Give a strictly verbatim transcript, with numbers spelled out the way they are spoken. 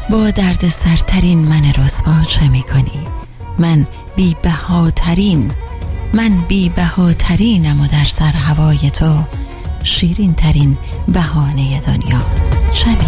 با درد سرترین من رسوا چه می کنی؟ من بی بهاترین من بی بهاترینم و در سر هوای تو شیرین ترین بهانه دنیا چه می